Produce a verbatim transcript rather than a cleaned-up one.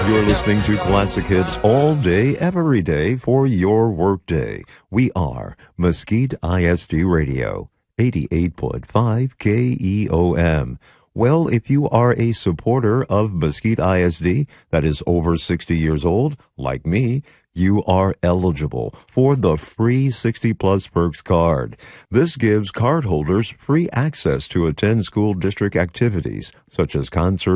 You're listening to classic hits all day, every day for your workday. We are Mesquite I S D Radio, eighty-eight point five K E O M. Well, if you are a supporter of Mesquite I S D that is over sixty years old, like me, you are eligible for the free sixty plus Perks card. This gives cardholders free access to attend school district activities such as concerts,